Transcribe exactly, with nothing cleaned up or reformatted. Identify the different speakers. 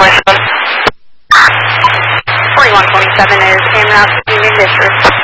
Speaker 1: forty-one twenty-seven is en route to Union District.